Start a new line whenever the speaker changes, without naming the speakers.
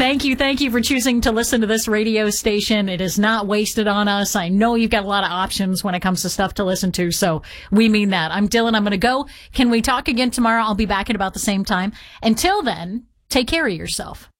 Thank you for choosing to listen to this radio station. It is not wasted on us. I know you've got a lot of options when it comes to stuff to listen to, so we mean that. I'm Dylan. I'm going to go. Can we talk again tomorrow? I'll be back at about the same time. Until then, take care of yourself.